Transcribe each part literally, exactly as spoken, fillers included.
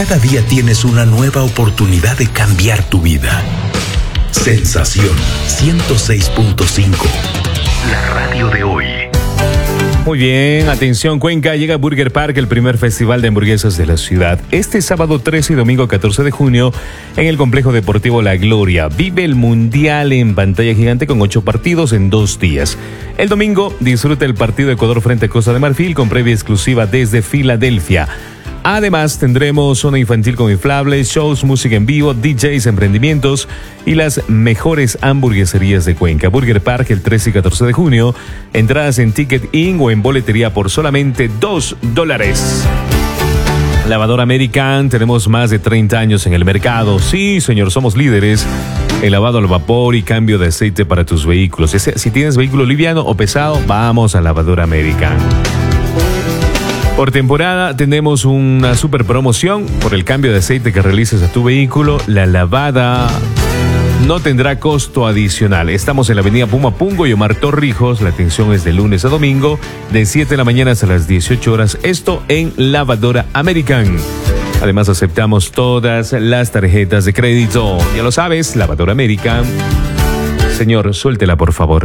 Cada día tienes una nueva oportunidad de cambiar tu vida. Sensación ciento seis punto cinco. La radio de hoy. Muy bien, atención Cuenca, llega Burger Park, el primer festival de hamburguesas de la ciudad. Este sábado trece y domingo catorce de junio en el Complejo Deportivo La Gloria. Vive el Mundial en pantalla gigante con ocho partidos en dos días. El domingo disfruta el partido Ecuador frente a Costa de Marfil con previa exclusiva desde Filadelfia. Además, tendremos zona infantil con inflables, shows, música en vivo, D Js, emprendimientos y las mejores hamburgueserías de Cuenca. Burger Park el trece y catorce de junio. Entradas en Ticket Inn o en boletería por solamente dos dólares. Lavadora American, tenemos más de treinta años en el mercado. Sí, señor, somos líderes en lavado al vapor y cambio de aceite para tus vehículos. Si tienes vehículo liviano o pesado, vamos a Lavadora American. Por temporada tenemos una super promoción por el cambio de aceite que realices a tu vehículo. La lavada no tendrá costo adicional. Estamos en la avenida Puma Pungo y Omar Torrijos. La atención es de lunes a domingo, de siete de la mañana hasta las dieciocho horas. Esto en Lavadora American. Además aceptamos todas las tarjetas de crédito. Ya lo sabes, Lavadora American. Señor, suéltela por favor.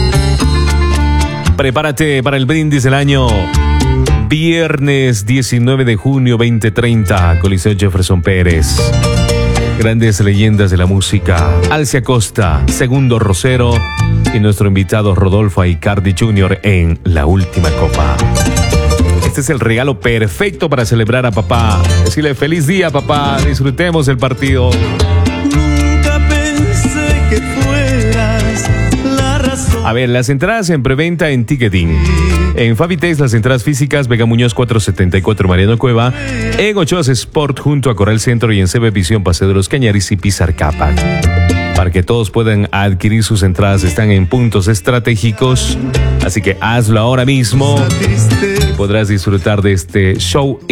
Prepárate para el brindis del año. Viernes diecinueve de junio veinte treinta, Coliseo Jefferson Pérez. Grandes leyendas de la música, Alcia Costa, Segundo Rosero y nuestro invitado Rodolfo Aicardi junior en La Última Copa. Este es el regalo perfecto para celebrar a papá. Decirle feliz día, papá. Disfrutemos el partido. Nunca pensé que fueras la razón. A ver, las entradas en preventa en Ticketing. En Fabitex, las entradas físicas, Vega Muñoz cuatrocientos setenta y cuatro, Mariano Cueva. En Ochoas Sport, junto a Coral Centro, y en C B Visión, Paseo de los Cañaris y Pizar Capac. Para que todos puedan adquirir sus entradas, están en puntos estratégicos. Así que hazlo ahora mismo y podrás disfrutar de este show